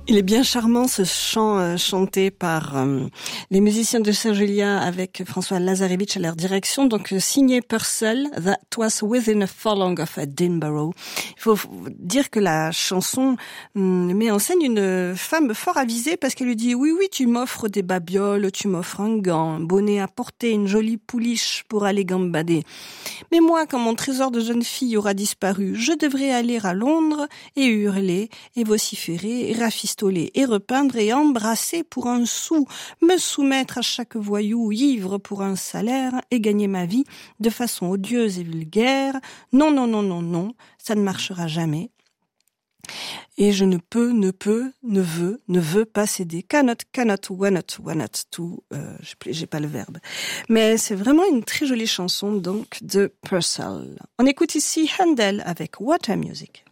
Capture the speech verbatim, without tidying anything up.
Il est bien charmant ce chant euh, chanté par euh, les musiciens de Saint-Julien avec François Lazarevich à leur direction, donc euh, signé Purcell, That Was Within a Furlong of Edinburgh. Il faut dire que la chanson hum, met en scène une femme fort avisée parce qu'elle lui dit « Oui, oui, tu m'offres des babioles, tu m'offres un gant, un bonnet à porter, une jolie pouliche pour aller gambader. Mais moi, quand mon trésor de jeune fille aura disparu, je devrais aller à Londres et hurler et vociférer et rafistoler et repeindre et embrasser pour un sou, me soumettre à chaque voyou ivre pour un salaire et gagner ma vie de façon odieuse et vulgaire. Non, non, non, non, non, ça ne marchera jamais. Et je ne peux, ne peux, ne veux, ne veux pas céder. Cannot, cannot, wannot, wannot, tout. Euh, j'ai, j'ai pas le verbe. Mais c'est vraiment une très jolie chanson, donc, de Purcell. On écoute ici Handel avec Water Music.